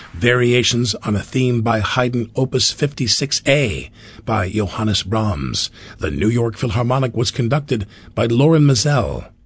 Variations on a theme by Haydn, Opus 56A by Johannes Brahms. The New York Philharmonic was conducted by Loren Mazel.